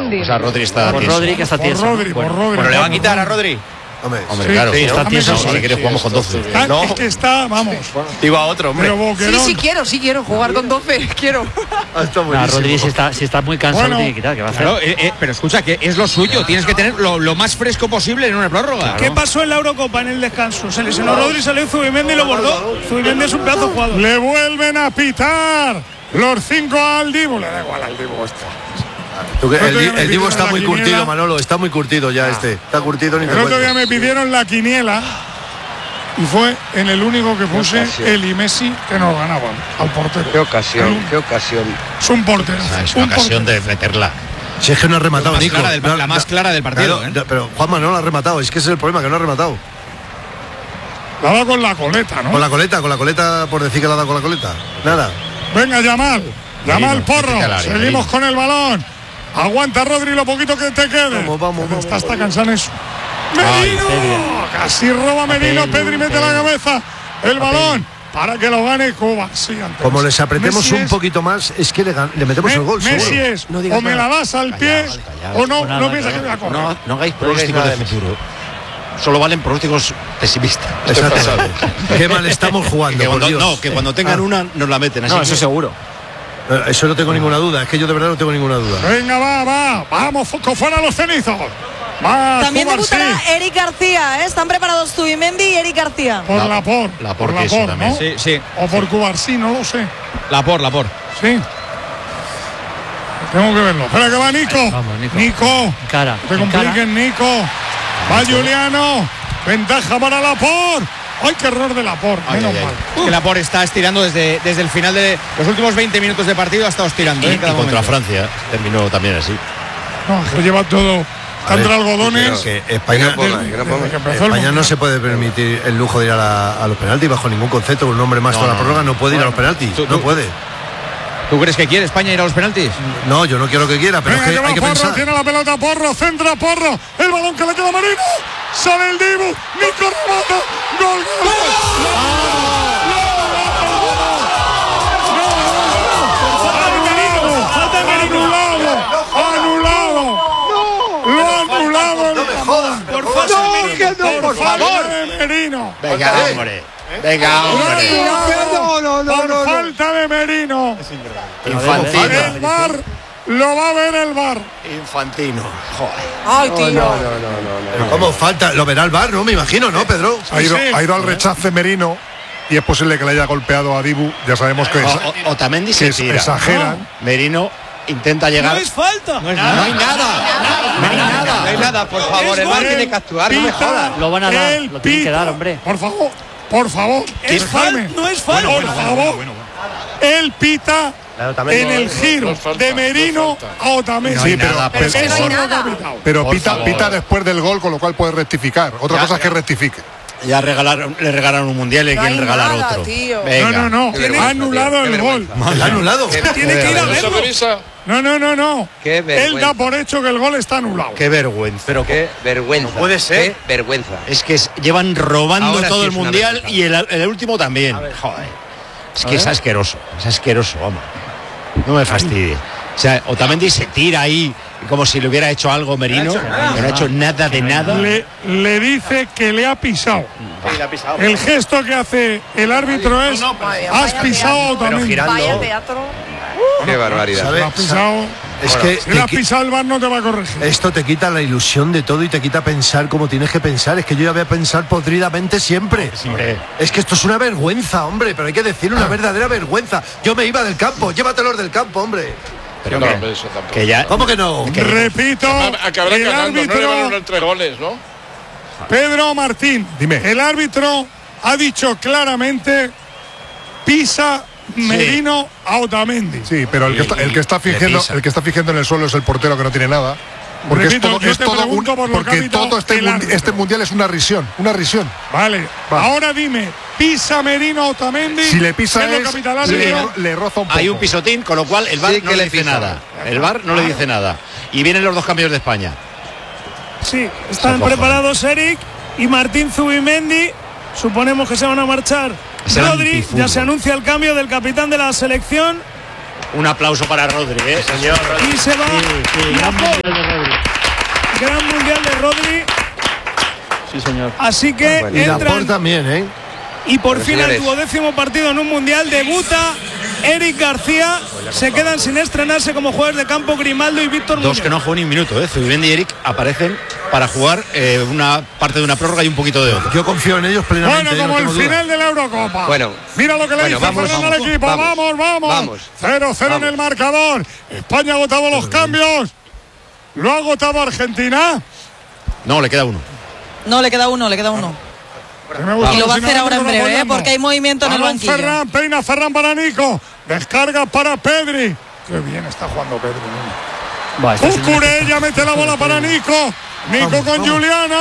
O sea, Rodri está por tieso. Rodri, que está tieso. Por Rodri. Bueno, ¿le va a quitar a Rodri? Hombre, Sí, claro. sí, Está tieso. sí, Si quiere jugamos con 12. No. Es que está, vamos. Digo a otro, hombre. Pero Boquerón. Sí quiero jugar con 12. Quiero. Rodri si está muy cansado, Bueno, tiene que quitar. ¿Qué va a hacer? Claro, pero escucha, que es lo suyo. Tienes que tener lo más fresco posible en una prórroga. ¿Qué pasó en la Eurocopa en el descanso? Se lesionó Rodri, salió Zubimendi y lo bordó. Zubimendi es un pedazo de jugador. Le vuelven a pitar los 5 al Dibu. Le da igual al Dibu esto. El Dibu está muy curtido, Manolo. Está muy curtido ya Está curtido ni te El otro día cuento. me pidieron la quiniela y fue en el único que puse él y Messi que nos ganaban al portero. Qué ocasión. Es un portero. Es una ocasión de meterla. Si es que no ha rematado, Nico. La más clara del partido. Claro, pero Juanma no lo ha rematado. Es que ese es el problema, que no ha rematado. La ha dado con la coleta, ¿no? Con la coleta, por decir que la ha dado con la coleta. Nada. Venga, Yamal Porro. área, Seguimos Merino. con el balón. Aguanta, Rodri, lo poquito que te quede. Vamos. Está hasta cansado eso. Merino. Casi roba Merino. Pedri mete la cabeza. El balón para que lo gane Cuba. Sí, antes. Como les apretemos Messi un poquito más, es que le metemos el gol. Messi seguro. es, o me la das al pie, o no piensas que voy a correr. No hagáis pronósticos de futuro. Solo valen pronósticos pesimistas. Exactamente. Qué mal estamos jugando, por Dios. Que cuando tengan una nos la meten. Así No, eso seguro. Eso no tengo ninguna duda. Es que yo de verdad no tengo ninguna duda. Venga, va. Vamos, fuera los cenizos. Va, También Cubarsí. debutará Eric García, ¿eh? Están preparados Zubimendi y Eric García. Por Laporte. Laporte, eso también. ¿no? Sí. O por Cubarsí, no lo sé. Lapor. Sí. Tengo que verlo. Espera que va Nico. Vamos, Nico. Nico. Cara. Te compliquen, Nico. Va Juliano. Ventaja para Laporte. ¡Ay, qué error de Laporte! Menos mal. Es que Lapor está estirando desde el final de los últimos 20 minutos de partido, ha estado estirando. Y Cada contra momento. Francia terminó también así. No, que lleva todo contra algodones. Que España no se puede permitir el lujo de ir a los penaltis bajo ningún concepto. Un hombre más con la prórroga no puede ir a los penaltis. No puede. ¿Tú crees que quiere España ir a los penaltis? No, yo no quiero que quiera, pero Venga, es que hay que Porro, pensar. tiene la pelota Porro, centra Porro, el balón que le queda a Merino, sale el Dibu, Nico remata, gol. Anulado. Lo ha anulado. No me jodas. Por favor, Merino. Venga, hombre. Por falta de Merino. Infantino. El VAR lo va a ver el VAR. Infantino. Joder. Ay, tío. ¿Cómo falta? Lo verá el VAR, ¿no? Me imagino, ¿no, Pedro? Sí. Ha ido al rechace Merino y es posible que le haya golpeado a Dibu. Ya sabemos que Otamendi se tira. exageran. Merino intenta llegar. No es falta. No hay nada, por favor. El VAR tiene que actuar, no me jodas. Lo van a dar, lo tienen que dar, hombre. Por favor. Es falta, no es falta. Por favor. Él pita en el giro de Merino a Otamendi. Sí, pero Eso no ha pitado. Pero pita después del gol, con lo cual puede rectificar. Otra cosa es que rectifique. Ya le regalaron un mundial y No quieren hay regalar nada, otro. tío. Venga. No. Ha anulado el gol. ¿El anulado? Tiene que ir a verlo. No. Qué vergüenza. Él da por hecho que el gol está anulado. Qué vergüenza. Pero Qué vergüenza. No puede ser. Qué vergüenza. es que llevan robando Ahora todo sí el es una mundial vergüenza. y el último también. Joder. Es que es asqueroso, vamos. No me fastidie. O sea, Otamendi se tira ahí como si le hubiera hecho algo Merino, que no ha hecho nada de nada. Le dice que le ha pisado. El gesto que hace el árbitro es: has pisado a Otamendi. Vaya teatro. Qué barbaridad. Lo has pisado. Es que Si le has pisado, el VAR no te va a corregir. esto te quita la ilusión de todo y te quita pensar como tienes que pensar. Es que yo ya voy a pensar podridamente siempre. Es que esto es una vergüenza, hombre, pero hay que decir una verdadera vergüenza. Yo me iba del campo, llévatelos del campo, hombre. Pero que ya. ¿Cómo que no? Repito, Acabará el ganando, no le árbitro valen 3 goles, ¿no? Pedro Martín, Dime. el árbitro ha dicho claramente: pisa Merino a Otamendi. Sí, pero el que está fingiendo en el suelo es el portero, que no tiene nada. Porque Repito, yo te pregunto por lo que ha porque pitado todo el árbitro. este mundial es una risión. Vale, ahora dime, pisa Merino a Otamendi. Si le pisa ¿qué es lo que pita el árbitro? le roza un poco. Hay un pisotín, con lo cual el VAR Sí, no que le le dice pisa. nada. El VAR no le dice nada. Y vienen los dos campeones de España. Sí, están preparados Eric y Martín Zubimendi. Suponemos que se van a marchar. Es el Rodri, antifútbol. ya se anuncia el cambio del capitán de la selección. Un aplauso para Rodri, señor. Y se va. Gran mundial de Rodri. Gran mundial de Rodri. Sí, señor. Así que Y entra. Laporte también, ¿eh? Y por Bueno, fin el señores. 12º partido en un mundial debuta Eric García. Se quedan sin estrenarse como jugadores de campo Grimaldo y Víctor Dos Muñoz. que no han jugado ni un minuto, Zubimendi y Eric aparecen para jugar una parte de una prórroga y un poquito de otra. Yo confío en ellos plenamente. Bueno, como no el tengo duda. final de la Eurocopa. Bueno. Mira lo que le dice Vamos, Fernando al equipo. Vamos. 0-0 en el marcador. España ha agotado los cambios. ¿Lo ha agotado Argentina? No, le queda uno. No, le queda uno. Que me gusta Y lo va a si hacer no, ahora en no lo breve, apoyamos. porque hay movimiento en el Balón banquillo. Ferran, peina Ferran para Nico. Descarga para Pedri. Qué bien está jugando Pedri. Va, está haciendo una Cucurella mete la bola para Nico. Nico con Juliano.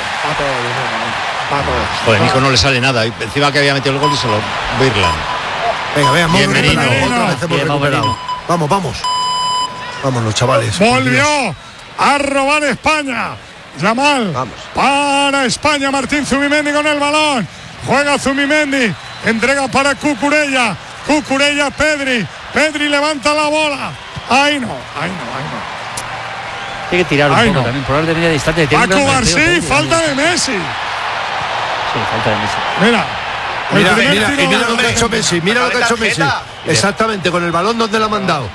Joder, Nico no le sale nada. Y encima que había metido el gol y se lo Birland. Venga, hemos Bien, recuperado. Merino. Otra vez hemos Bien, recuperado. Merino. Vamos. Vámonos, chavales. Volvió a robar España. Yamal Vamos. para España. Martín Zubimendi con el balón. Juega Zubimendi. Entrega para Cucurella. Cucurella, Pedri. Pedri levanta la bola. Ahí no. Tiene que tirar un Ay, poco no. también, probar de media distancia. Tiene un gran Paco marteo, García, Pedri, falta de Messi. Sí, falta de Messi. Mira. el Mira, primer mira, tiro y mira de- lo que ha hecho Messi. Mira lo que ha hecho Messi. Exactamente, con el balón donde lo ha mandado.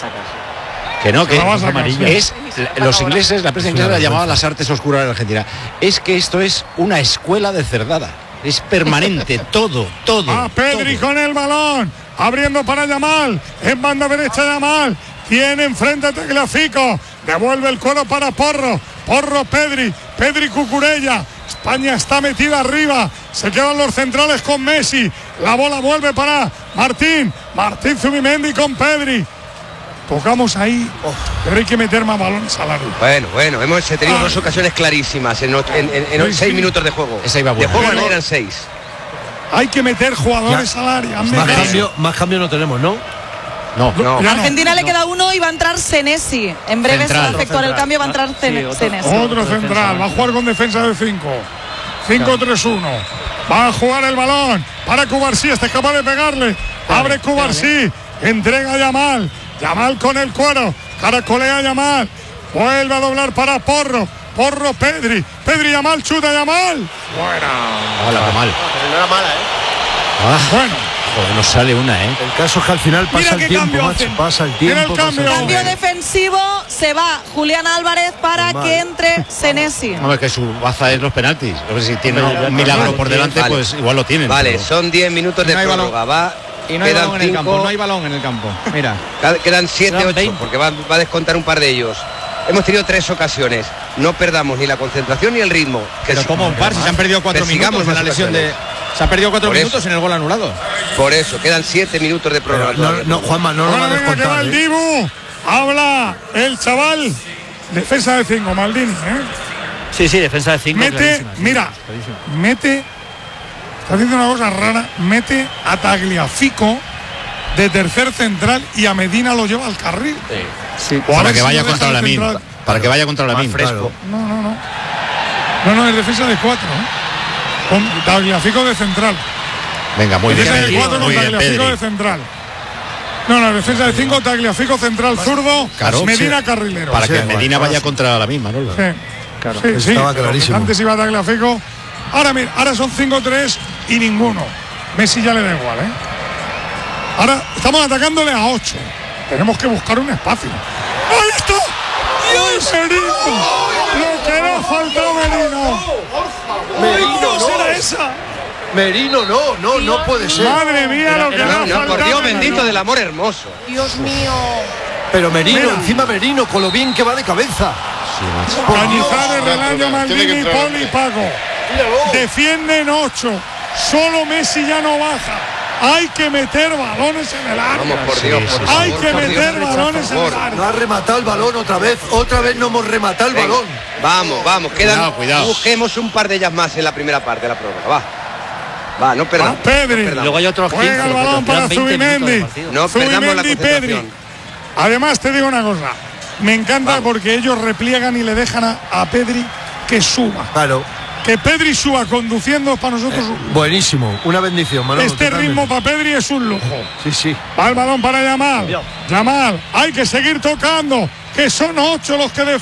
Que no, que Se la va a sacar, amarilla. sí. es los ingleses, la prensa inglesa la llamaba las artes oscuras de Argentina. Es que esto es una escuela de cerdada. Es permanente, todo. A Pedri todo. con el balón. Abriendo para Yamal. En banda derecha Yamal. Tiene enfrente a Tagliafico. Devuelve el cuero para Porro. Porro Pedri. Pedri Cucurella. España está metida arriba. Se quedan los centrales con Messi. La bola vuelve para Martín. Martín Zubimendi con Pedri. Tocamos ahí. Pero hay que meter más balones al área. Bueno, hemos tenido dos ocasiones clarísimas en Sí. 6 minutos de juego. Esa iba De buena. juego Bueno. eran 6. Hay que meter jugadores al área. Más cambio no tenemos, ¿no? No. No. Ya A Argentina le queda uno y va a entrar Senesi. En breve se va a Central. efectuar el cambio, va a entrar Senesi. Otro central, va a jugar con defensa de 5. 5-3-1. Va a jugar el balón para Cubarsí, está capaz de pegarle. Abre Cubarsí, entrega a Yamal. Yamal con el cuero, caracolea a Yamal. Vuelve a doblar para Porro. Porro Pedri. Pedri Yamal, chuta Yamal. Hola, qué mal. No era mala, Ah, Bueno, joder, nos sale una, El caso es que al final Mira pasa qué el tiempo, cambio macho. hacen. Pasa el Mira el tiempo. pasa cambio. el Cambio tiempo. defensivo, se va Julián Álvarez para Normal. que entre Senesi. Hombre, que su baza es los penaltis. No sé si tiene un milagro por delante, Vale. pues igual lo tienen. Vale, pero- son 10 minutos de No hay balón. prórroga. Va, Y no hay quedan balón en el 5, campo. No hay balón en el campo. Mira. Quedan 7, Quedan 8, 20. porque va a descontar un par de ellos. Hemos tenido 3 ocasiones. No perdamos ni la concentración ni el ritmo. Que Pero si- como un par, si se han perdido 4 que sigamos minutos en la las lesión de. ocasiones. Se han perdido 4 Por eso. minutos en el gol anulado. Por eso, quedan 7 minutos de Pero prórroga. no, Juanma, no lo va bueno, a venga, que va descontar. el Dibu. Habla el chaval. Defensa de 5, Maldini. Sí, defensa de 5. Mete, mira, mete, está haciendo una cosa rara, mete a Tagliafico de tercer central y a Medina lo lleva al carril. Sí. O a Para ver que si vaya lo contra deja la el min. central. Para que vaya contra la min. Fresco. No, es defensa de 4, con Tagliafico de central. Venga, muy bien, Defensa de Pedri. 4 con Muy bien, Tagliafico de Pedri. central. No, defensa de 5, Tagliafico central zurdo, Claro. Medina Sí. carrilero. Para que Sí, Medina ahora vaya sí. contra la misma, ¿no? Sí. Claro. Sí, sí, Estaba pero clarísimo. Antes iba Tagliafico. Ahora, mira, ahora son 5-3 y ninguno. Messi ya le da igual, ¿eh? Ahora estamos atacándole a 8. Tenemos que buscar un espacio. ¡Ahí está! ¡Dios! Merino! Lo que le ha faltado Merino. Merino, ¿Cómo será no. esa? Merino, no puede ser. Madre mía, lo que le ha No, faltado. por Dios Merino. bendito del amor hermoso. Pero Merino, Mira. encima Merino, con lo bien que va de cabeza. Cañizares, Relaño, Maldini, Poli y Paco. Defienden 8. Solo Messi ya no baja. Hay que meter balones en el área. Vamos, por Dios, por favor. Hay que por meter Dios. balones en el área. No ha rematado el balón otra vez no hemos rematado el Venga, balón. Vamos, quedan. Cuidado. Busquemos un par de ellas más en la primera parte de la prórroga. Va, no perdamos. Pedri. no perdamos. Luego hay otros 15. Juega el balón para quedan 20 minutos de Zubimendi. partido. No perdamos la Zubimendi, Pedri. concentración. Además, te digo una cosa. Me encanta porque ellos repliegan y le dejan a Pedri que suba. Claro. que Pedri suba conduciendo para nosotros. Buenísimo, una bendición, Manolo, Este totalmente. ritmo para Pedri es un lujo. Sí. Va el balón para Yamal. Yamal, hay que seguir tocando, que son 8 los que